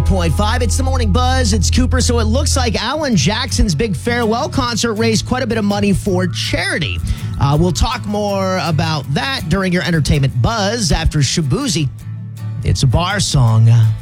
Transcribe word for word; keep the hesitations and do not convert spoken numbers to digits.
point five. It's the Morning Buzz. It's Cooper. So it looks like Alan Jackson's big farewell concert raised quite a bit of money for charity. Uh, we'll talk more about that during your entertainment buzz after Shabuzi. It's a bar song.